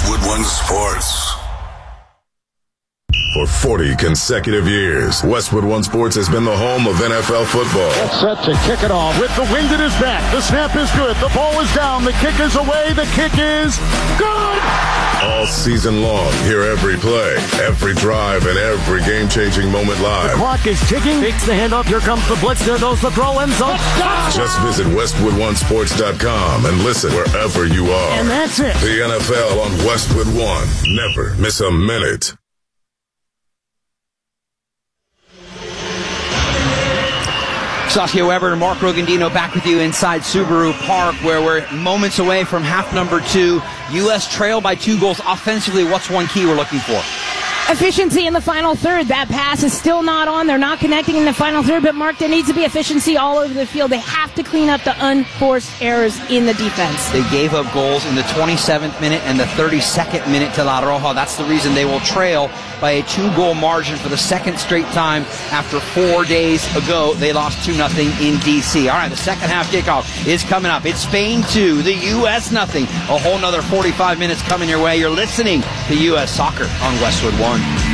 Westwood One Sports. For 40 consecutive years, Westwood One Sports has been the home of NFL football. Set to kick it off with the wind at his back. The snap is good. The ball is down. The kick is away. The kick is good. All season long, hear every play, every drive, and every game-changing moment live. The clock is ticking. Takes the handoff. Here comes the blitz. There goes the throw. End zone. Just visit WestwoodOneSports.com and listen wherever you are. And that's it. The NFL on Westwood One. Never miss a minute. Saskia Weber and Mark Rogandino back with you inside Subaru Park, where we're moments away from half number 2. U.S. trail by 2 goals offensively. What's one key we're looking for? Efficiency in the final third. That pass is still not on. They're not connecting in the final third, but Mark, there needs to be efficiency all over the field. They have to clean up the unforced errors in the defense. They gave up goals in the 27th minute and the 32nd minute to La Roja. That's the reason they will trail by a 2-goal margin for the second straight time after 4 days ago. They lost 2-0 in D.C. All right, the second half kickoff is coming up. It's Spain 2, the U.S. 0. A whole nother 45 minutes coming your way. You're listening to U.S. Soccer on Westwood One.